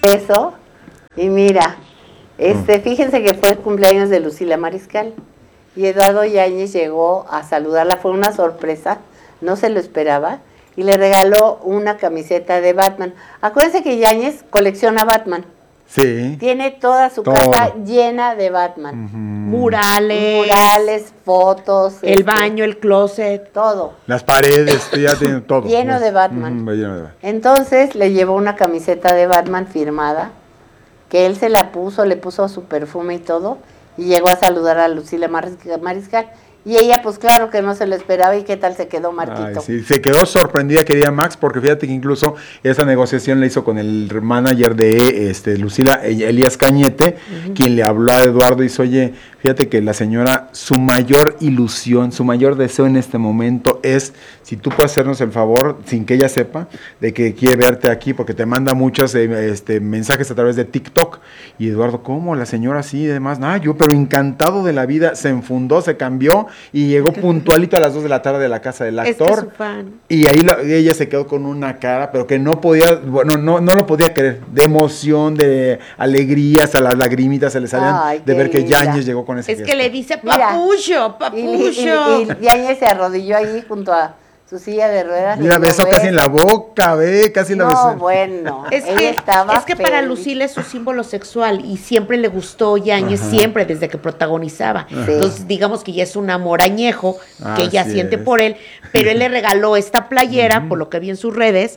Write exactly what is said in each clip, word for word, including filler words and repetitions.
Eso, y mira, este, fíjense que fue el cumpleaños de Lucila Mariscal, y Eduardo Yáñez llegó a saludarla, fue una sorpresa, no se lo esperaba, y le regaló una camiseta de Batman. Acuérdense que Yáñez colecciona Batman. Sí. Tiene toda su Todo. casa llena de Batman. Uh-huh. Murales. Murales, fotos. El este, baño, el closet. Todo. Las paredes, ya tiene todo. Lleno de Batman. Uh-huh, lleno de Batman. Entonces le llevó una camiseta de Batman firmada, que él se la puso, le puso su perfume y todo, y llegó a saludar a Lucila Mariscal. Y ella, pues claro que no se lo esperaba, y qué tal se quedó Marquito. Ay, sí, se quedó sorprendida, querida Max, porque fíjate que incluso esa negociación la hizo con el manager de este, Lucila, Elías Cañete, uh-huh. quien le habló a Eduardo y dice, oye, fíjate que la señora, su mayor ilusión, su mayor deseo en este momento es, si tú puedes hacernos el favor, sin que ella sepa, de que quiere verte aquí, porque te manda muchos eh, este, mensajes a través de TikTok. Y Eduardo, ¿cómo? La señora así y demás. Ah, yo, pero encantado de la vida, se enfundó, se cambió, y llegó puntualito a las dos de la tarde de la casa del actor. Es que es su fan. Y ahí la, ella se quedó con una cara, pero que no podía, bueno, no, no lo podía creer, de emoción, de alegría, hasta las lagrimitas se le salían. Ay, de ver que Yáñez llegó con ese Es gesto. que le dice papucho, papucho. Y, y, y, y Yáñez se arrodilló ahí junto a su silla de ruedas. Mira, besó casi en la boca, ve, casi no, la besó. No, bueno, es ella que, estaba es que feliz. para Lucila es su símbolo sexual y siempre le gustó Yáñez, siempre, desde que protagonizaba. Sí. Entonces, digamos que ya es un amor añejo que ella Así siente es. por él, pero él le regaló esta playera, uh-huh. por lo que vi en sus redes,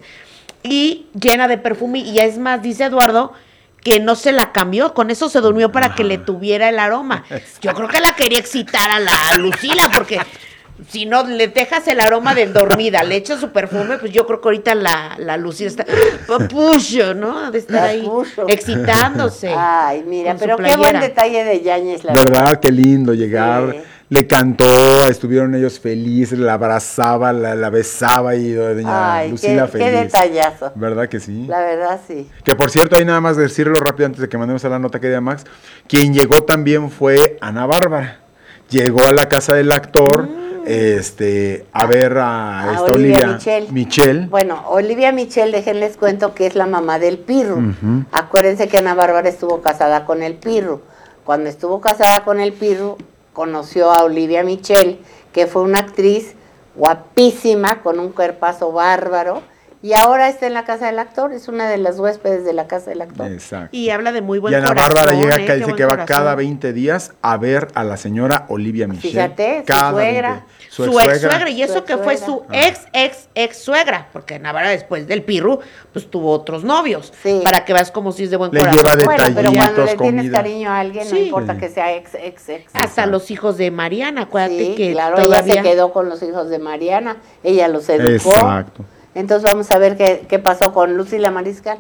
y llena de perfume, y es más, dice Eduardo, que no se la cambió, con eso se durmió para Ajá. que le tuviera el aroma. Yo creo que la quería excitar a la a Lucila, porque si no le dejas el aroma de dormida, le echas su perfume, pues yo creo que ahorita la, la Lucila está papucho, ¿no? De estar ahí excitándose. Ay, mira, pero qué buen detalle de Yáñez, la verdad. ¿Verdad? Qué lindo llegar. Sí. Le cantó, estuvieron ellos felices, la abrazaba, la, la besaba y doña Ay, Lucila qué, feliz. Qué detallazo. ¿Verdad que sí? La verdad sí. Que por cierto, hay nada más decirlo rápido antes de que mandemos a la nota que de Max, quien llegó también fue Ana Bárbara. Llegó a la casa del actor mm. este, a ver a, a esta Olivia, Olivia Michel. Michel. Bueno, Olivia Michel, déjenles cuento que es la mamá del Pirru. Uh-huh. Acuérdense que Ana Bárbara estuvo casada con el Pirru. Cuando estuvo casada con el Pirru, conoció a Olivia Michel, que fue una actriz guapísima, con un cuerpazo bárbaro, y ahora está en la casa del actor, es una de las huéspedes de la casa del actor. Exacto. Y habla de muy buen corazón. Y Ana corazón, Bárbara llega eh, acá, dice que va corazón. cada veinte días a ver a la señora Olivia Michel. Fíjate, cada su suegra. veinte. Su, su ex suegra, y eso su que fue su ah. ex, ex, ex suegra, porque Ana Bárbara después del Pirru, pues tuvo otros novios, sí. para que veas como si es de buen le corazón. Lleva bueno, pero cuando le comida. Tienes cariño a alguien, sí. no importa sí. que sea ex, ex, ex. Hasta exacto. los hijos de Mariana, acuérdate sí, que claro, todavía... ella se quedó con los hijos de Mariana, ella los educó. Exacto. Entonces vamos a ver qué, qué pasó con Lucila Mariscal.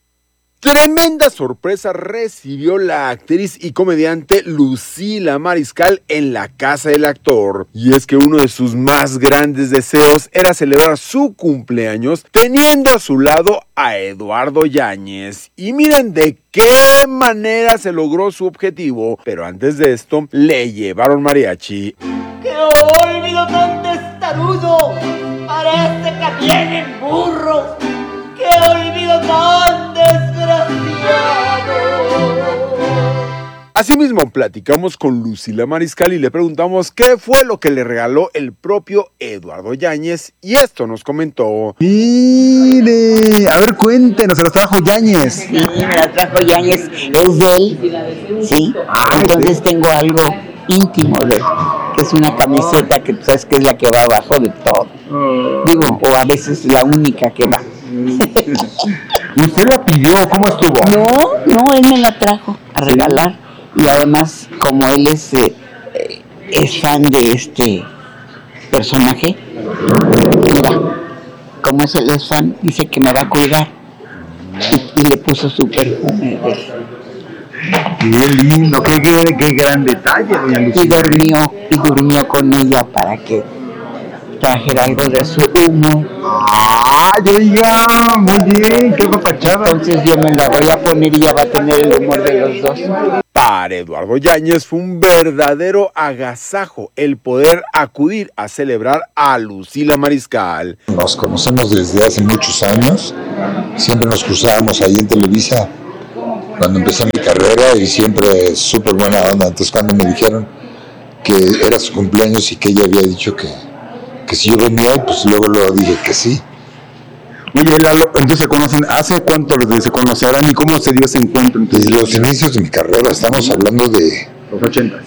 Tremenda sorpresa recibió la actriz y comediante Lucila Mariscal en la casa del actor. Y es que uno de sus más grandes deseos era celebrar su cumpleaños teniendo a su lado a Eduardo Yáñez. Y miren de qué manera se logró su objetivo. Pero antes de esto, le llevaron mariachi. ¡Qué olvido tan testarudo! Parece que tienen burros. ¡Qué olvido tan desgraciado! Asimismo, platicamos con Lucila Mariscal y le preguntamos qué fue lo que le regaló el propio Eduardo Yáñez, y esto nos comentó. Mire, a ver, cuéntenos, se lo trajo Yáñez. Sí, me la trajo Yáñez, es de él, sí, ah, entonces sí. tengo algo íntimo de él, que es una camiseta que tú sabes que es la que va abajo de todo, oh. digo, o a veces la única que va. ¿Y usted la pidió? ¿Cómo estuvo? No, no, él me la trajo a regalar. Y además, como él es, eh, es fan de este personaje, mira, como es, él es fan, dice que me va a cuidar. Y, y le puso su perfume. Qué lindo, qué, qué, qué gran detalle, doña Lucila. Y durmió, y durmió con ella para que trajera algo de su humo. ¡Ay, oiga! Muy bien, qué papachada. Entonces yo me la voy a poner y ya va a tener el humor de los dos. Para Eduardo Yáñez fue un verdadero agasajo el poder acudir a celebrar a Lucila Mariscal. Nos conocemos desde hace muchos años, siempre nos cruzábamos ahí en Televisa cuando empecé mi carrera y siempre súper buena onda. Entonces cuando me dijeron que era su cumpleaños y que ella había dicho que, que si yo venía, pues luego lo dije que sí. Oye, Lalo, entonces se conocen, ¿hace cuánto se conocerán y cómo se dio ese encuentro? Desde los inicios de mi carrera, estamos hablando de... Los ochentas.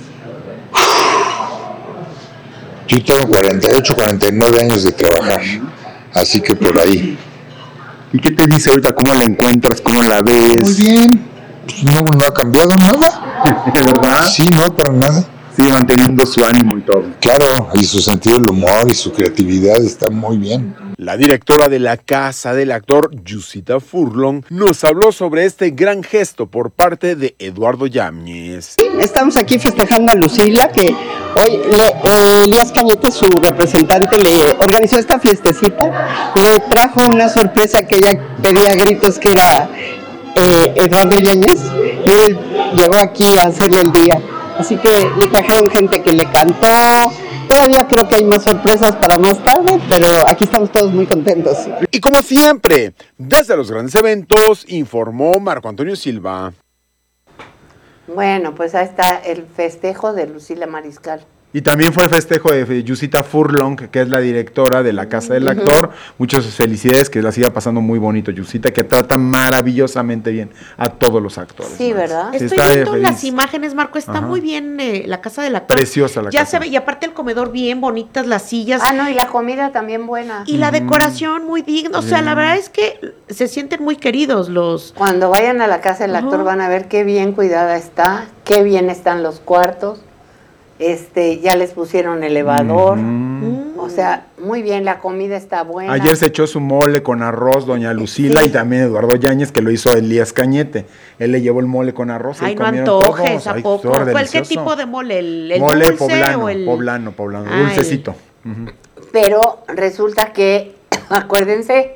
Yo tengo cuarenta y ocho, cuarenta y nueve años de trabajar, así que por ahí. ¿Y qué te dice ahorita? ¿Cómo la encuentras? ¿Cómo la ves? Muy bien, pues no, no ha cambiado nada. ¿Verdad? Sí, no, para nada. Sigue manteniendo su ánimo y todo. Claro, y su sentido del humor y su creatividad está muy bien. La directora de la Casa del Actor, Yusita Furlong, nos habló sobre este gran gesto por parte de Eduardo Yáñez. Estamos aquí festejando a Lucila, que hoy le, eh, Elías Cañete, su representante, le organizó esta fiestecita. Le trajo una sorpresa que ella pedía a gritos, que era eh, Eduardo Yáñez, y él llegó aquí a hacerle el día. Así que le trajeron gente que le cantó. Todavía creo que hay más sorpresas para más tarde, pero aquí estamos todos muy contentos. Y como siempre, desde los grandes eventos, informó Marco Antonio Silva. Bueno, pues ahí está el festejo de Lucila Mariscal. Y también fue el festejo de Yusita Furlong, que es la directora de la Casa del Actor. Uh-huh. Muchas felicidades, que la siga pasando muy bonito. Yusita, que trata maravillosamente bien a todos los actores. Sí, ¿no? ¿Verdad? Estoy Está viendo feliz. Las imágenes, Marco, está Ajá. muy bien eh, la Casa del Actor. Preciosa la ya casa. Se ve, y aparte el comedor bien bonitas, las sillas. Ah, no, y la comida también buena. Y mm. la decoración muy digna. O sea, mm. la verdad es que se sienten muy queridos los... Cuando vayan a la Casa del Actor uh-huh. van a ver qué bien cuidada está, qué bien están los cuartos. Este, ya les pusieron elevador, mm. o sea, muy bien, la comida está buena. Ayer se echó su mole con arroz doña Lucila, sí. Y también Eduardo Yáñez, que lo hizo Elías Cañete. Él le llevó el mole con arroz. Ay, no antojes, ¿a poco? ¿Fue el qué tipo de mole? ¿El, el mole dulce poblano, o el...? poblano, poblano, Ay. dulcecito. Uh-huh. Pero resulta que, acuérdense,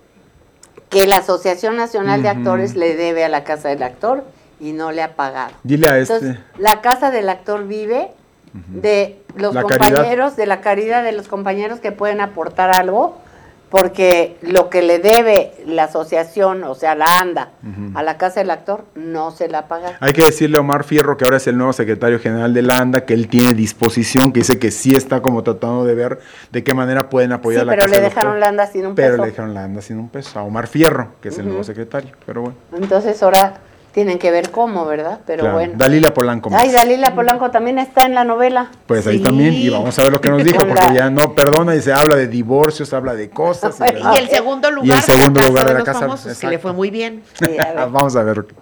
que la Asociación Nacional uh-huh. de Actores le debe a la Casa del Actor y no le ha pagado. Dile a este. Entonces, la Casa del Actor vive de los la compañeros, caridad. de la caridad de los compañeros que pueden aportar algo, porque lo que le debe la asociación, o sea, la ANDA, uh-huh. a la Casa del Actor, no se la paga. Hay que decirle a Omar Fierro, que ahora es el nuevo secretario general de la ANDA, que él tiene disposición, que dice que sí está como tratando de ver de qué manera pueden apoyar sí, la Casa del Actor. pero le dejaron la ANDA sin un pero peso. Pero le dejaron la ANDA sin un peso, a Omar Fierro, que es uh-huh. el nuevo secretario, pero bueno. Entonces ahora... tienen que ver cómo, ¿verdad? Pero claro. bueno. Dalila Polanco. Más. Ay, Dalila Polanco también está en la novela. Pues ahí sí. también, y vamos a ver lo que nos dijo, porque la... ya no perdona y se habla de divorcios, habla de cosas. Y, y el segundo lugar, y el segundo de lugar de la la casa, casa, famosos, que le fue muy bien. Sí, a vamos a ver.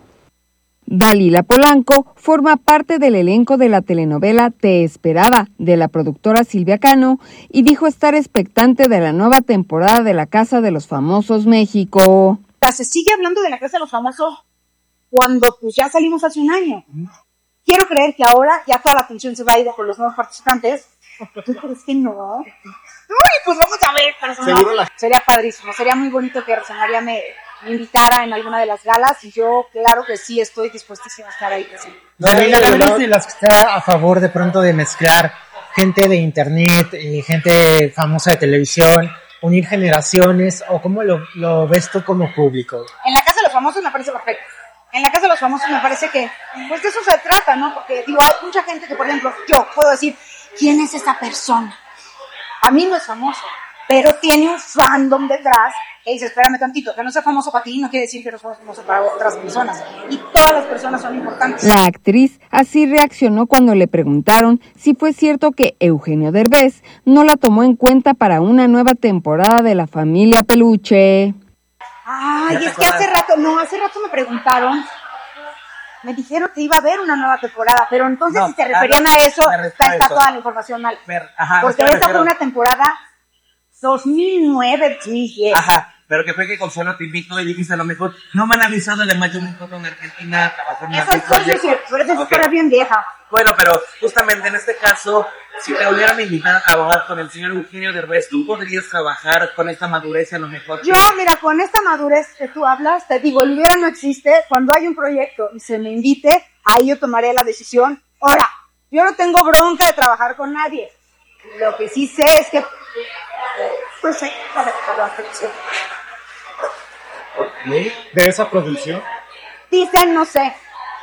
Dalila Polanco forma parte del elenco de la telenovela Te Esperaba, de la productora Silvia Cano, y dijo estar expectante de la nueva temporada de La Casa de los Famosos México. Se sigue hablando de La Casa de los Famosos cuando pues ya salimos hace un año. Quiero creer que ahora ya toda la atención se va a ir con los nuevos participantes. ¿Tú crees que no? Uy, pues vamos a ver. Pero la... Sería padrísimo, sería muy bonito que Rosa María me, me invitara en alguna de las galas y yo claro que sí estoy dispuestísima a estar ahí presente. Dalila, ¿tú eres de las que está a favor de pronto de mezclar gente de internet, eh, gente famosa de televisión, unir generaciones, o cómo lo, lo ves tú como público? En La Casa de los Famosos me parece perfecto. En La Casa de los Famosos me parece que, pues de eso se trata, ¿no? Porque, digo, hay mucha gente que, por ejemplo, yo puedo decir, ¿quién es esa persona? A mí no es famoso, pero tiene un fandom detrás que dice, espérame tantito, que no sea famoso para ti no quiere decir que no sea famoso para otras personas. Y todas las personas son importantes. La actriz así reaccionó cuando le preguntaron si fue cierto que Eugenio Derbez no la tomó en cuenta para una nueva temporada de La Familia Peluche. Ay, es que hace rato, no, hace rato me preguntaron, me dijeron que iba a haber una nueva temporada, pero entonces no, si se referían a eso, está, está toda la información mal. Ver, ajá, porque esa refiero... fue una temporada dos mil nueve, sí, ajá, pero que fue que Consuelo te invitó y dijiste a lo mejor, no me han avisado de Mayo México en Argentina. Eso es cierto, pero esa historia es bien vieja. Bueno, pero justamente en este caso, si te volvieran a invitar a trabajar con el señor Eugenio Derbez, ¿tú podrías trabajar con esta madurez a lo mejor? Yo, mira, con esta madurez que tú hablas, te digo, el hubiera no existe. Cuando hay un proyecto y se me invite, ahí yo tomaré la decisión. Ahora, yo no tengo bronca de trabajar con nadie. Lo que sí sé es que... Pues sí, a ver, perdón, producción. ¿De esa producción? dicen, no sé,